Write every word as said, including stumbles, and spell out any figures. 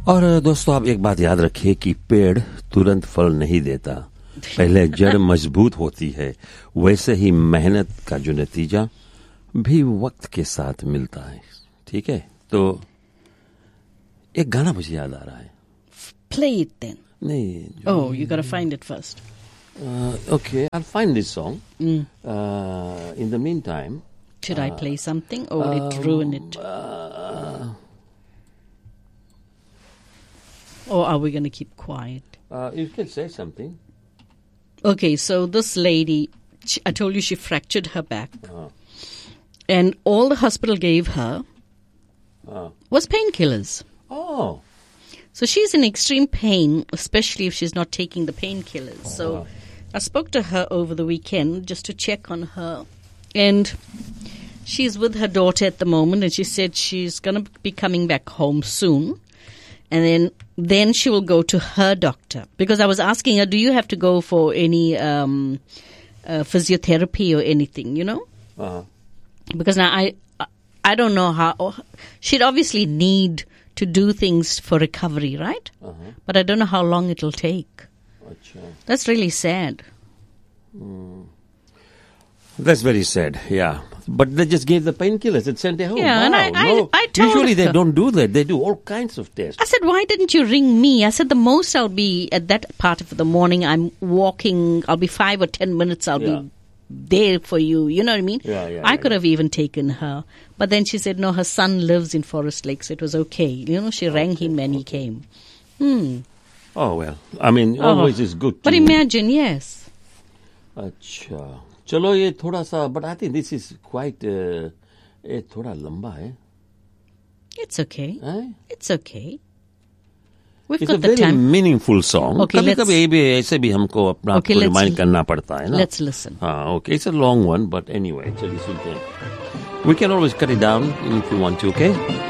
और दोस्तों आप एक बात याद रखिए कि पेड़ तुरंत फल नहीं देता, पहले जड़ मजबूत होती है, वैसे ही मेहनत का जो नतीजा भी वक्त के साथ मिलता है। ठीक है, तो एक गाना मुझे याद आ रहा है। Play it then. नहीं, Oh, you gotta find it first. Uh, okay, I'll find this song. Mm. Uh, in the meantime, Should I play something or will it ruin it? uh, Or are we gonna keep quiet? uh, you can say something. Okay, so this lady, she, I told you she fractured her back. Uh, And all the hospital gave her uh, was painkillers. oh, So she's in extreme pain, especially if she's not taking the painkillers. So I spoke to her over the weekend just to check on her. And she's with her daughter at the moment, and she said she's going to be coming back home soon. And then then she will go to her doctor. Because I was asking her, do you have to go for any um, uh, physiotherapy or anything, you know? uh-huh. Because now I I don't know how. She'd obviously need to do things for recovery, right? Uh-huh. But I don't know how long it'll take. Achha. That's really sad. That's very sad, yeah. But they just gave the painkillers and sent her home. Yeah, wow, and I- I- no. I told Usually they her. don't do that. They do all kinds of tests. I said, why didn't you ring me? I said, the most I'll be at that part of the morning, I'm walking, I'll be five or ten minutes, I'll Yeah. be there for you. You know what I mean? Yeah, yeah, I yeah, could yeah. have even taken her. But then she said, no, her son lives in Forest Lake, so it was okay. You know, she rang him and he came. Hmm. Oh, well. I mean, always is good to... But imagine, yes. अच्छा, चलो ये थोड़ा सा, but I think this is quite, uh, ये थोड़ा लंबा है, It's okay. हैं? It's okay. We've It's a got the very time. meaningful song. Okay, कभी let's- कभी ये भी ऐसे भी हमको अपना Okay, आपको let's- रिमाइंड करना पड़ता है ना. Let's listen. हाँ, okay, it's a long one, but anyway, चलिए सुनते हैं. We can always cut it down if you want to, okay?